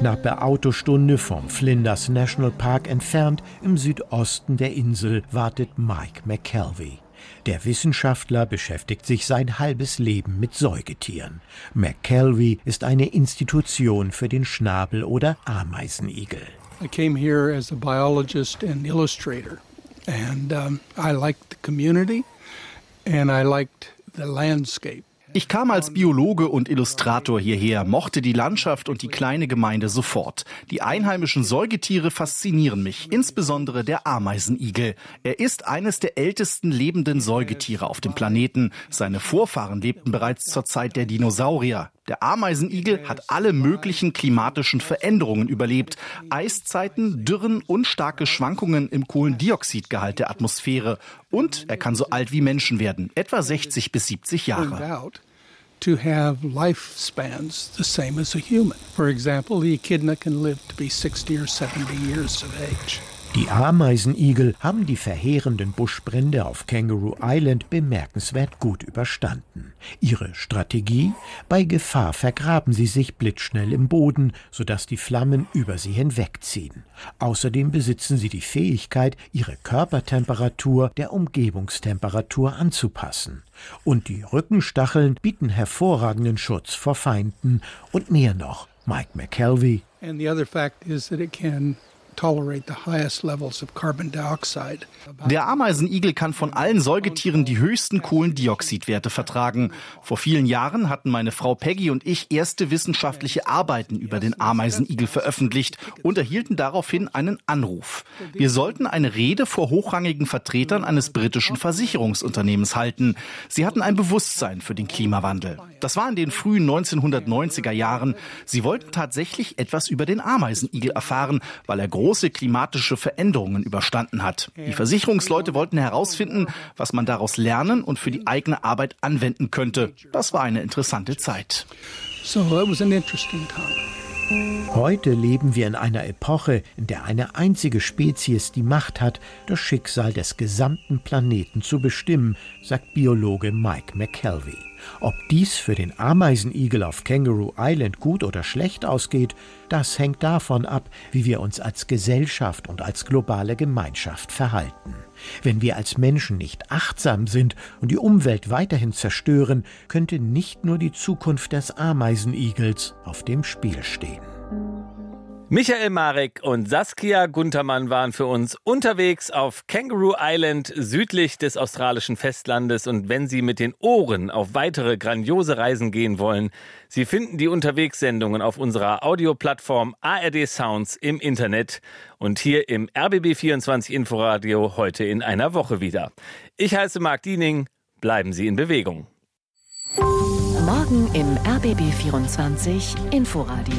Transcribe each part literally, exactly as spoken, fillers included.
knappe Autostunde vom Flinders National Park entfernt, im Südosten der Insel, wartet Mike McKelvey. Der Wissenschaftler beschäftigt sich sein halbes Leben mit Säugetieren. McKelvey ist eine Institution für den Schnabel- oder Ameisenigel. I came here as a biologist and illustrator, and um, I liked the community and I liked the landscape. Ich kam als Biologe und Illustrator hierher, mochte die Landschaft und die kleine Gemeinde sofort. Die einheimischen Säugetiere faszinieren mich, insbesondere der Ameisenigel. Er ist eines der ältesten lebenden Säugetiere auf dem Planeten. Seine Vorfahren lebten bereits zur Zeit der Dinosaurier. Der Ameisenigel hat alle möglichen klimatischen Veränderungen überlebt. Eiszeiten, Dürren und starke Schwankungen im Kohlendioxidgehalt der Atmosphäre. Und er kann so alt wie Menschen werden, etwa sechzig bis siebzig Jahre. To have lifespans the same as a human. For example, the echidna can live to be sixty or seventy years of age. Die Ameisenigel haben die verheerenden Buschbrände auf Kangaroo Island bemerkenswert gut überstanden. Ihre Strategie? Bei Gefahr vergraben sie sich blitzschnell im Boden, sodass die Flammen über sie hinwegziehen. Außerdem besitzen sie die Fähigkeit, ihre Körpertemperatur der Umgebungstemperatur anzupassen. Und die Rückenstacheln bieten hervorragenden Schutz vor Feinden und mehr noch. Mike McKelvey. And the other fact is that it can tolerate the highest levels of carbon dioxide. Der Ameisenigel kann von allen Säugetieren die höchsten Kohlendioxidwerte vertragen. Vor vielen Jahren hatten meine Frau Peggy und ich erste wissenschaftliche Arbeiten über den Ameisenigel veröffentlicht und erhielten daraufhin einen Anruf. Wir sollten eine Rede vor hochrangigen Vertretern eines britischen Versicherungsunternehmens halten. Sie hatten ein Bewusstsein für den Klimawandel. Das war in den frühen neunzehnhundertneunziger Jahren. Sie wollten tatsächlich etwas über den Ameisenigel erfahren, weil er große klimatische Veränderungen überstanden hat. Die Versicherungsleute wollten herausfinden, was man daraus lernen und für die eigene Arbeit anwenden könnte. Das war eine interessante Zeit. So it was an interesting time. Heute leben wir in einer Epoche, in der eine einzige Spezies die Macht hat, das Schicksal des gesamten Planeten zu bestimmen, sagt Biologe Mike McKelvey. Ob dies für den Ameisenigel auf Kangaroo Island gut oder schlecht ausgeht, das hängt davon ab, wie wir uns als Gesellschaft und als globale Gemeinschaft verhalten. Wenn wir als Menschen nicht achtsam sind und die Umwelt weiterhin zerstören, könnte nicht nur die Zukunft des Ameisenigels auf dem Spiel stehen. Michael Marek und Saskia Guntermann waren für uns unterwegs auf Kangaroo Island südlich des australischen Festlandes. Und wenn Sie mit den Ohren auf weitere grandiose Reisen gehen wollen, Sie finden die Unterwegssendungen auf unserer Audioplattform A R D Sounds im Internet und hier im R B B vierundzwanzig Inforadio heute in einer Woche wieder. Ich heiße Marc Diening, bleiben Sie in Bewegung. Morgen im R B B vierundzwanzig Inforadio.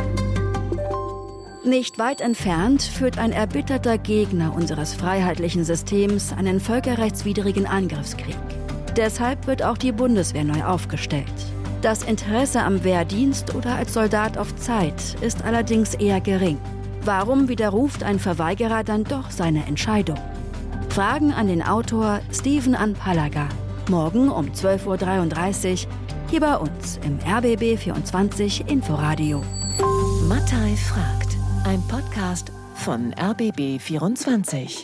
Nicht weit entfernt führt ein erbitterter Gegner unseres freiheitlichen Systems einen völkerrechtswidrigen Angriffskrieg. Deshalb wird auch die Bundeswehr neu aufgestellt. Das Interesse am Wehrdienst oder als Soldat auf Zeit ist allerdings eher gering. Warum widerruft ein Verweigerer dann doch seine Entscheidung? Fragen an den Autor Stephen Anpalaga. Morgen um zwölf Uhr dreiunddreißig hier bei uns im R B B vierundzwanzig Inforadio. Mattei fragt. Ein Podcast von R B B vierundzwanzig.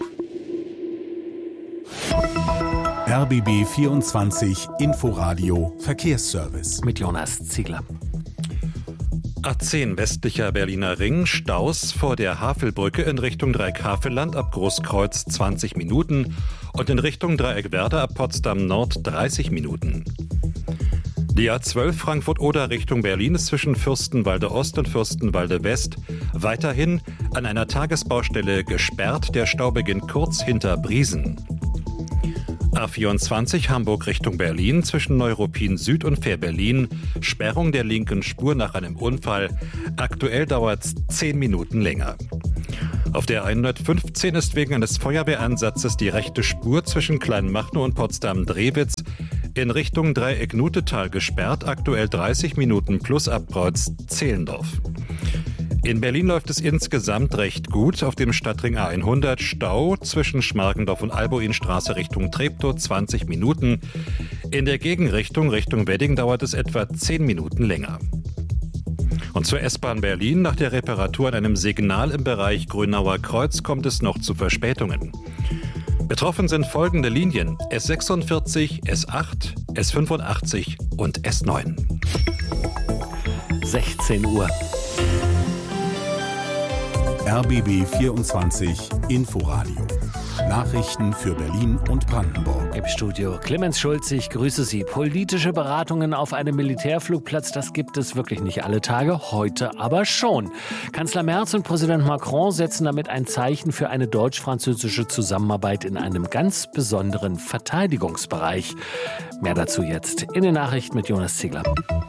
R B B vierundzwanzig Inforadio Verkehrsservice Mit Jonas Ziegler. A zehn westlicher Berliner Ring, Staus vor der Havelbrücke in Richtung Dreieck-Havelland ab Großkreuz zwanzig Minuten und in Richtung Dreieck-Werder ab Potsdam Nord dreißig Minuten. Die A zwölf Frankfurt-Oder Richtung Berlin ist zwischen Fürstenwalde Ost und Fürstenwalde West weiterhin an einer Tagesbaustelle gesperrt. Der Stau beginnt kurz hinter Briesen. A vierundzwanzig Hamburg Richtung Berlin zwischen Neuruppin Süd und Fähr-Berlin. Sperrung der linken Spur nach einem Unfall. Aktuell dauert es zehn Minuten länger. Auf der hundertfünfzehn ist wegen eines Feuerwehreinsatzes die rechte Spur zwischen Kleinmachnow und Potsdam-Drewitz in Richtung Dreieck-Nutetal gesperrt, aktuell dreißig Minuten plus Abkreuz-Zehlendorf. In Berlin läuft es insgesamt recht gut. Auf dem Stadtring A hundert Stau zwischen Schmargendorf und Albuinstraße Richtung Treptow zwanzig Minuten. In der Gegenrichtung Richtung Wedding dauert es etwa zehn Minuten länger. Und zur S-Bahn Berlin. Nach der Reparatur an einem Signal im Bereich Grünauer Kreuz kommt es noch zu Verspätungen. Betroffen sind folgende Linien: S sechsundvierzig, S acht, S fünfundachtzig und S neun. sechzehn Uhr. R B B vierundzwanzig Inforadio. Nachrichten für Berlin und Brandenburg. Im Studio Clemens Schulz, ich grüße Sie. Politische Beratungen auf einem Militärflugplatz, das gibt es wirklich nicht alle Tage, heute aber schon. Kanzler Merz und Präsident Macron setzen damit ein Zeichen für eine deutsch-französische Zusammenarbeit in einem ganz besonderen Verteidigungsbereich. Mehr dazu jetzt in den Nachrichten mit Jonas Ziegler.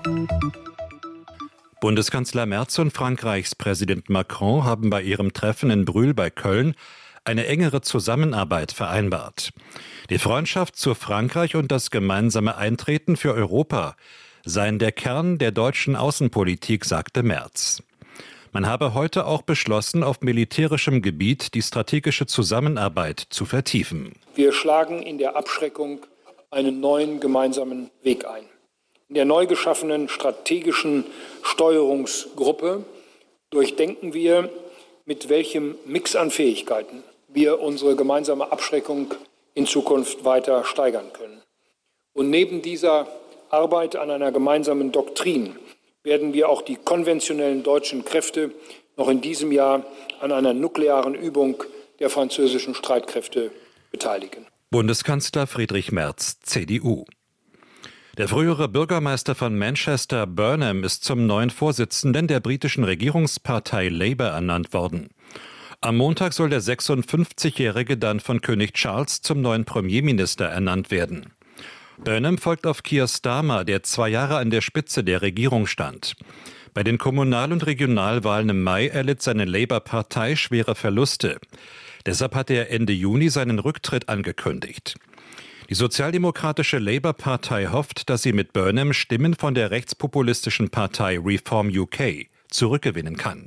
Bundeskanzler Merz und Frankreichs Präsident Macron haben bei ihrem Treffen in Brühl bei Köln eine engere Zusammenarbeit vereinbart. Die Freundschaft zu Frankreich und das gemeinsame Eintreten für Europa seien der Kern der deutschen Außenpolitik, sagte Merz. Man habe heute auch beschlossen, auf militärischem Gebiet die strategische Zusammenarbeit zu vertiefen. Wir schlagen in der Abschreckung einen neuen gemeinsamen Weg ein. In der neu geschaffenen strategischen Steuerungsgruppe durchdenken wir, mit welchem Mix an Fähigkeiten wir unsere gemeinsame Abschreckung in Zukunft weiter steigern können. Und neben dieser Arbeit an einer gemeinsamen Doktrin werden wir auch die konventionellen deutschen Kräfte noch in diesem Jahr an einer nuklearen Übung der französischen Streitkräfte beteiligen. Bundeskanzler Friedrich Merz, C D U. Der frühere Bürgermeister von Manchester, Burnham, ist zum neuen Vorsitzenden der britischen Regierungspartei Labour ernannt worden. Am Montag soll der sechsundfünfzigjährige dann von König Charles zum neuen Premierminister ernannt werden. Burnham folgt auf Keir Starmer, der zwei Jahre an der Spitze der Regierung stand. Bei den Kommunal- und Regionalwahlen im Mai erlitt seine Labour-Partei schwere Verluste. Deshalb hatte er Ende Juni seinen Rücktritt angekündigt. Die sozialdemokratische Labour-Partei hofft, dass sie mit Burnham Stimmen von der rechtspopulistischen Partei Reform U K zurückgewinnen kann.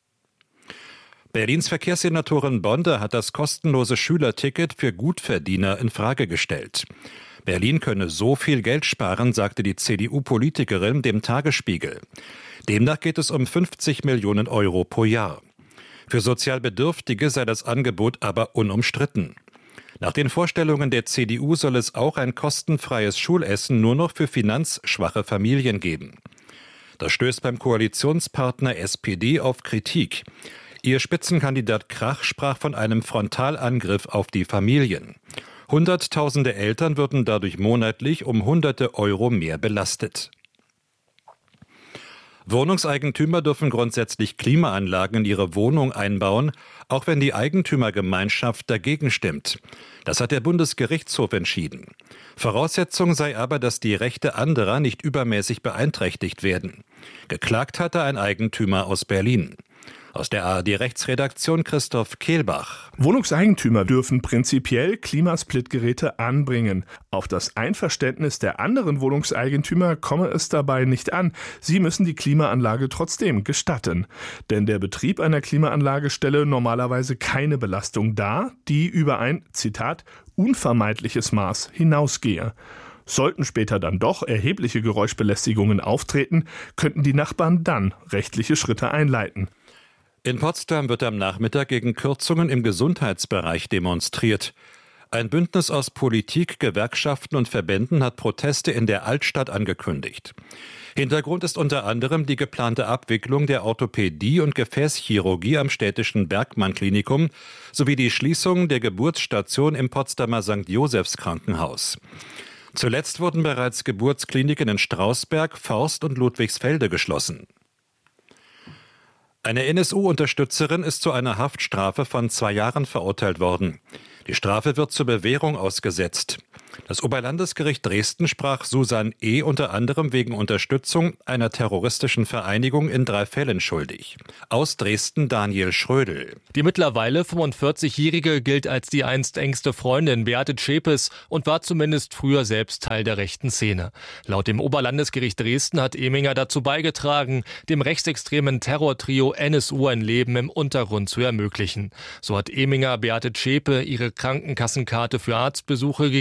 Berlins Verkehrssenatorin Bonde hat das kostenlose Schülerticket für Gutverdiener in Frage gestellt. Berlin könne so viel Geld sparen, sagte die C D U-Politikerin dem Tagesspiegel. Demnach geht es um fünfzig Millionen Euro pro Jahr. Für sozial Bedürftige sei das Angebot aber unumstritten. Nach den Vorstellungen der C D U soll es auch ein kostenfreies Schulessen nur noch für finanzschwache Familien geben. Das stößt beim Koalitionspartner S P D auf Kritik. Ihr Spitzenkandidat Krach sprach von einem Frontalangriff auf die Familien. Hunderttausende Eltern würden dadurch monatlich um hunderte Euro mehr belastet. Wohnungseigentümer dürfen grundsätzlich Klimaanlagen in ihre Wohnung einbauen, auch wenn die Eigentümergemeinschaft dagegen stimmt. Das hat der Bundesgerichtshof entschieden. Voraussetzung sei aber, dass die Rechte anderer nicht übermäßig beeinträchtigt werden. Geklagt hatte ein Eigentümer aus Berlin. Aus der A R D-Rechtsredaktion Christoph Kehlbach. Wohnungseigentümer dürfen prinzipiell Klimasplitgeräte anbringen. Auf das Einverständnis der anderen Wohnungseigentümer komme es dabei nicht an. Sie müssen die Klimaanlage trotzdem gestatten. Denn der Betrieb einer Klimaanlage stelle normalerweise keine Belastung dar, die über ein, Zitat, unvermeidliches Maß hinausgehe. Sollten später dann doch erhebliche Geräuschbelästigungen auftreten, könnten die Nachbarn dann rechtliche Schritte einleiten. In Potsdam wird am Nachmittag gegen Kürzungen im Gesundheitsbereich demonstriert. Ein Bündnis aus Politik, Gewerkschaften und Verbänden hat Proteste in der Altstadt angekündigt. Hintergrund ist unter anderem die geplante Abwicklung der Orthopädie und Gefäßchirurgie am städtischen Bergmann-Klinikum sowie die Schließung der Geburtsstation im Potsdamer Sankt Josephs Krankenhaus. Zuletzt wurden bereits Geburtskliniken in Strausberg, Forst und Ludwigsfelde geschlossen. Eine N S U-Unterstützerin ist zu einer Haftstrafe von zwei Jahren verurteilt worden. Die Strafe wird zur Bewährung ausgesetzt. Das Oberlandesgericht Dresden sprach Susan E. unter anderem wegen Unterstützung einer terroristischen Vereinigung in drei Fällen schuldig. Aus Dresden Daniel Schrödel. Die mittlerweile fünfundvierzigjährige gilt als die einst engste Freundin Beate Zschäpes und war zumindest früher selbst Teil der rechten Szene. Laut dem Oberlandesgericht Dresden hat Eminger dazu beigetragen, dem rechtsextremen Terrortrio N S U ein Leben im Untergrund zu ermöglichen. So hat Eminger Beate Zschäpe ihre Krankenkassenkarte für Arztbesuche gegeben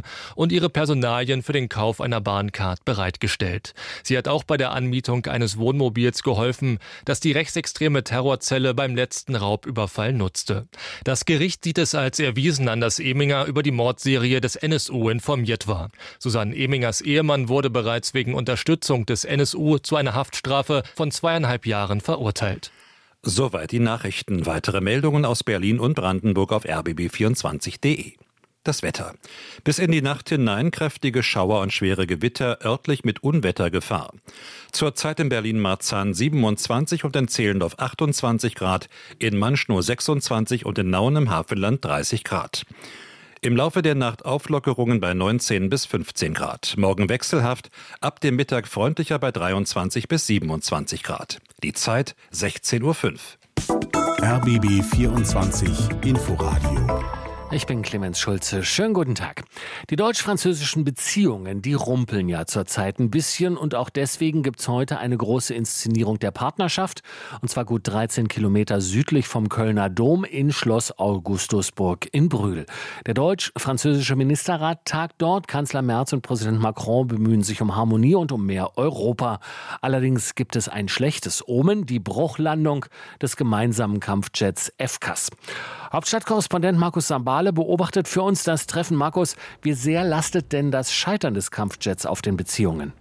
und ihre Personalien für den Kauf einer Bahncard bereitgestellt. Sie hat auch bei der Anmietung eines Wohnmobils geholfen, das die rechtsextreme Terrorzelle beim letzten Raubüberfall nutzte. Das Gericht sieht es als erwiesen an, dass Eminger über die Mordserie des N S U informiert war. Susanne Emingers Ehemann wurde bereits wegen Unterstützung des N S U zu einer Haftstrafe von zweieinhalb Jahren verurteilt. Soweit die Nachrichten. Weitere Meldungen aus Berlin und Brandenburg auf r b b vierundzwanzig punkt d e. Das Wetter. Bis in die Nacht hinein kräftige Schauer und schwere Gewitter, örtlich mit Unwettergefahr. Zurzeit in Berlin-Marzahn siebenundzwanzig und in Zehlendorf achtundzwanzig Grad, in Manschnow sechsundzwanzig und in Nauen im Havelland dreißig Grad. Im Laufe der Nacht Auflockerungen bei neunzehn bis fünfzehn Grad. Morgen wechselhaft, ab dem Mittag freundlicher bei dreiundzwanzig bis siebenundzwanzig Grad. Die Zeit sechzehn Uhr fünf. R B B vierundzwanzig Inforadio. Ich bin Clemens Schulze. Schönen guten Tag. Die deutsch-französischen Beziehungen, die rumpeln ja zurzeit ein bisschen und auch deswegen gibt's heute eine große Inszenierung der Partnerschaft und zwar gut dreizehn Kilometer südlich vom Kölner Dom in Schloss Augustusburg in Brühl. Der deutsch-französische Ministerrat tagt dort. Kanzler Merz und Präsident Macron bemühen sich um Harmonie und um mehr Europa. Allerdings gibt es ein schlechtes Omen, die Bruchlandung des gemeinsamen Kampfjets F C A S. Hauptstadtkorrespondent Markus Sambale beobachtet für uns das Treffen. Markus, wie sehr lastet denn das Scheitern des Kampfjets auf den Beziehungen?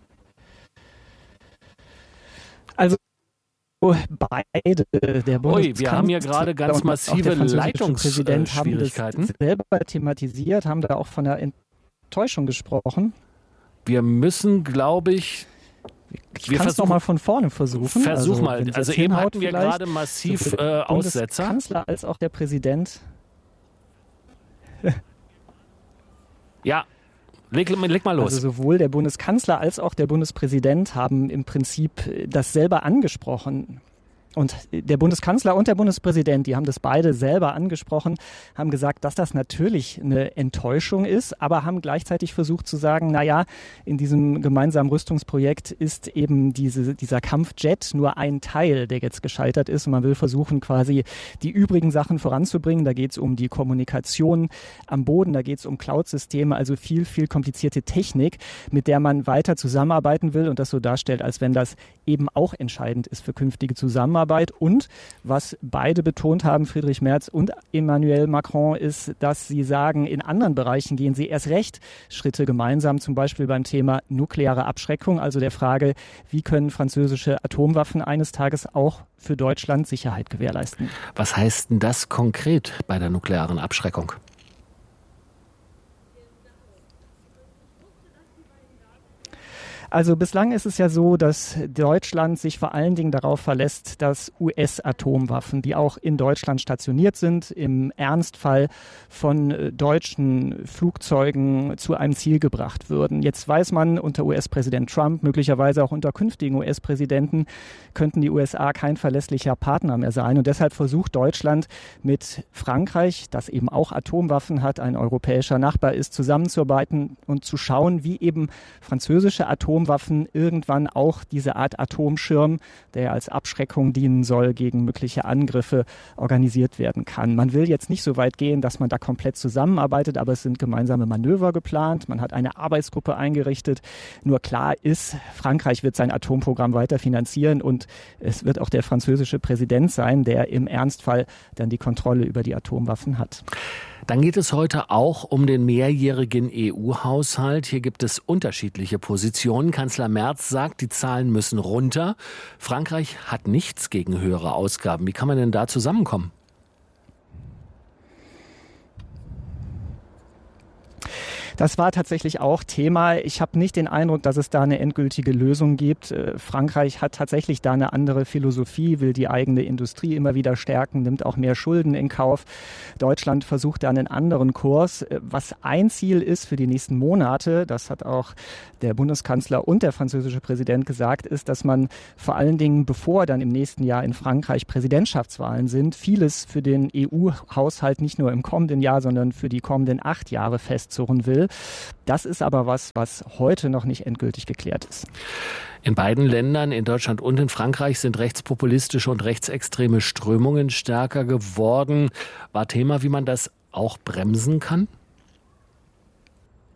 Also beide, der Bundeskanzler Ui, wir haben hier gerade ganz massive Leitungspräsident haben das Leitungsschwierigkeiten. selber thematisiert, haben da auch von der Enttäuschung gesprochen. Wir müssen, glaube ich... Ich kann es noch mal von vorne versuchen. Versuch also, mal. Also eben hatten wir gerade massiv äh, Aussetzer. Der Kanzler als auch der Präsident. Ja, leg, leg mal los. Also sowohl der Bundeskanzler als auch der Bundespräsident haben im Prinzip das selber angesprochen. Und der Bundeskanzler und der Bundespräsident, die haben das beide selber angesprochen, haben gesagt, dass das natürlich eine Enttäuschung ist, aber haben gleichzeitig versucht zu sagen, na ja, in diesem gemeinsamen Rüstungsprojekt ist eben diese, dieser Kampfjet nur ein Teil, der jetzt gescheitert ist. Und man will versuchen, quasi die übrigen Sachen voranzubringen. Da geht es um die Kommunikation am Boden, da geht es um Cloud-Systeme, also viel, viel komplizierte Technik, mit der man weiter zusammenarbeiten will und das so darstellt, als wenn das eben auch entscheidend ist für künftige Zusammenarbeit. Und was beide betont haben, Friedrich Merz und Emmanuel Macron, ist, dass sie sagen, in anderen Bereichen gehen sie erst recht Schritte gemeinsam, zum Beispiel beim Thema nukleare Abschreckung, also der Frage, wie können französische Atomwaffen eines Tages auch für Deutschland Sicherheit gewährleisten. Was heißt denn das konkret bei der nuklearen Abschreckung? Also bislang ist es ja so, dass Deutschland sich vor allen Dingen darauf verlässt, dass U S-Atomwaffen, die auch in Deutschland stationiert sind, im Ernstfall von deutschen Flugzeugen zu einem Ziel gebracht würden. Jetzt weiß man, unter U S-Präsident Trump, möglicherweise auch unter künftigen U S-Präsidenten, könnten die U S A kein verlässlicher Partner mehr sein. Und deshalb versucht Deutschland mit Frankreich, das eben auch Atomwaffen hat, ein europäischer Nachbar ist, zusammenzuarbeiten und zu schauen, wie eben französische Atomwaffen Waffen irgendwann auch diese Art Atomschirm, der als Abschreckung dienen soll, gegen mögliche Angriffe organisiert werden kann. Man will jetzt nicht so weit gehen, dass man da komplett zusammenarbeitet, aber es sind gemeinsame Manöver geplant. Man hat eine Arbeitsgruppe eingerichtet. Nur klar ist, Frankreich wird sein Atomprogramm weiter finanzieren und es wird auch der französische Präsident sein, der im Ernstfall dann die Kontrolle über die Atomwaffen hat. Dann geht es heute auch um den mehrjährigen E U-Haushalt. Hier gibt es unterschiedliche Positionen. Kanzler Merz sagt, die Zahlen müssen runter. Frankreich hat nichts gegen höhere Ausgaben. Wie kann man denn da zusammenkommen? Das war tatsächlich auch Thema. Ich habe nicht den Eindruck, dass es da eine endgültige Lösung gibt. Frankreich hat tatsächlich da eine andere Philosophie, will die eigene Industrie immer wieder stärken, nimmt auch mehr Schulden in Kauf. Deutschland versucht da einen anderen Kurs. Was ein Ziel ist für die nächsten Monate, das hat auch der Bundeskanzler und der französische Präsident gesagt, ist, dass man vor allen Dingen, bevor dann im nächsten Jahr in Frankreich Präsidentschaftswahlen sind, vieles für den E U-Haushalt nicht nur im kommenden Jahr, sondern für die kommenden acht Jahre festzurren will. Das ist aber was, was heute noch nicht endgültig geklärt ist. In beiden Ländern, in Deutschland und in Frankreich, sind rechtspopulistische und rechtsextreme Strömungen stärker geworden. War Thema, wie man das auch bremsen kann?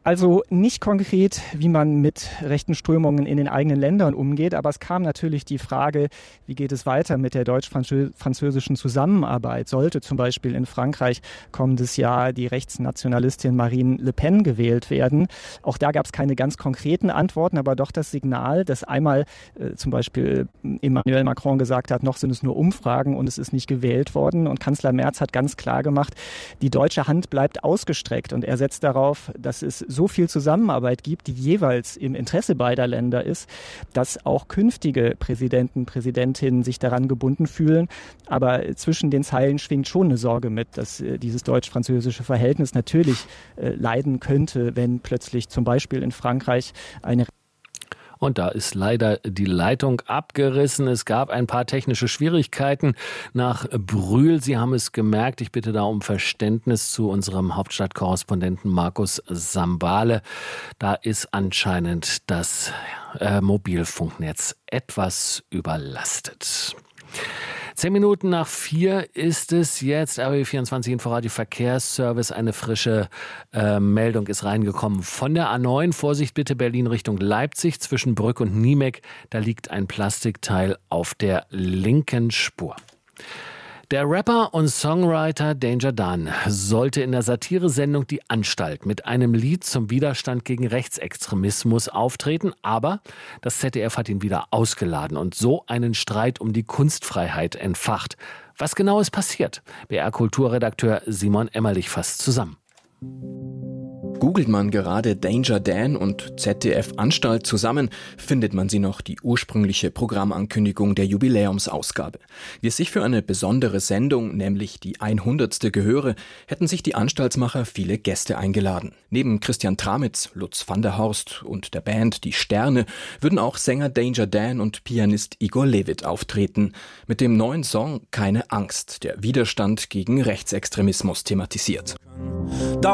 Also nicht konkret, wie man mit rechten Strömungen in den eigenen Ländern umgeht, aber es kam natürlich die Frage, wie geht es weiter mit der deutsch-französischen Zusammenarbeit? Sollte zum Beispiel in Frankreich kommendes Jahr die Rechtsnationalistin Marine Le Pen gewählt werden? Auch da gab es keine ganz konkreten Antworten, aber doch das Signal, dass einmal äh, zum Beispiel Emmanuel Macron gesagt hat, noch sind es nur Umfragen und es ist nicht gewählt worden. Und Kanzler Merz hat ganz klar gemacht, die deutsche Hand bleibt ausgestreckt und er setzt darauf, dass es so viel Zusammenarbeit gibt, die jeweils im Interesse beider Länder ist, dass auch künftige Präsidenten, Präsidentinnen sich daran gebunden fühlen. Aber zwischen den Zeilen schwingt schon eine Sorge mit, dass äh, dieses deutsch-französische Verhältnis natürlich äh, leiden könnte, wenn plötzlich zum Beispiel in Frankreich eine Und da ist leider die Leitung abgerissen. Es gab ein paar technische Schwierigkeiten nach Brühl. Sie haben es gemerkt. Ich bitte da um Verständnis zu unserem Hauptstadtkorrespondenten Markus Sambale. Da ist anscheinend das äh, Mobilfunknetz etwas überlastet. Zehn Minuten nach vier ist es jetzt. R B B vierundzwanzig Inforadio Verkehrsservice. Eine frische äh, Meldung ist reingekommen von der A neun. Vorsicht bitte, Berlin Richtung Leipzig zwischen Brück und Niemek. Da liegt ein Plastikteil auf der linken Spur. Der Rapper und Songwriter Danger Dan sollte in der Satiresendung Die Anstalt mit einem Lied zum Widerstand gegen Rechtsextremismus auftreten, aber das Z D F hat ihn wieder ausgeladen und so einen Streit um die Kunstfreiheit entfacht. Was genau ist passiert? B R-Kulturredakteur Simon Emmerlich fasst zusammen. Googelt man gerade Danger Dan und Z D F Anstalt zusammen, findet man sie noch, die ursprüngliche Programmankündigung der Jubiläumsausgabe. Wie es sich für eine besondere Sendung, nämlich die hundertste gehöre, hätten sich die Anstaltsmacher viele Gäste eingeladen. Neben Christian Tramitz, Lutz van der Horst und der Band Die Sterne würden auch Sänger Danger Dan und Pianist Igor Levit auftreten. Mit dem neuen Song Keine Angst, der Widerstand gegen Rechtsextremismus thematisiert.